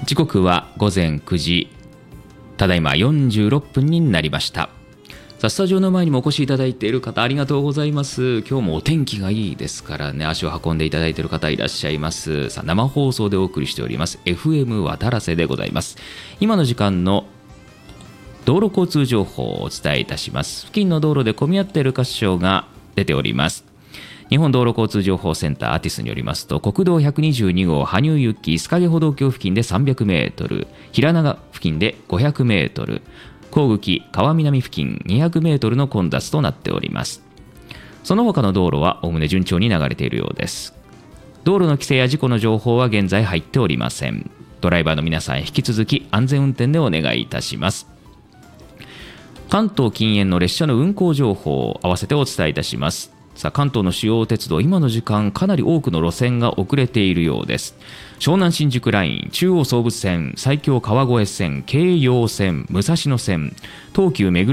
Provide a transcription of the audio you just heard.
時刻は午前9時ただいま46分になりました。さあ、スタジオの前にもお越しいただいている方ありがとうございます。今日もお天気がいいですからね、足を運んでいただいている方いらっしゃいます。さあ、生放送でお送りしております FM 渡良瀬でございます。今の時間の道路交通情報をお伝えいたします。付近の道路で混み合っている箇所が出ております。日本道路交通情報センターアティスによりますと、国道122号羽生行き須賀歩道橋付近で300メートル、平長付近で500メートル、甲口川南付近200メートルの混雑となっております。その他の道路はおおむね順調に流れているようです。道路の規制や事故の情報は現在入っておりません。ドライバーの皆さん、引き続き安全運転でお願いいたします。関東近縁の列車の運行情報を合わせてお伝えいたします。さあ、関東の主要鉄道、今の時間かなり多くの路線が遅れているようです。湘南新宿ライン、中央総武線、埼京川越線、京葉線、武蔵野線、東急目黒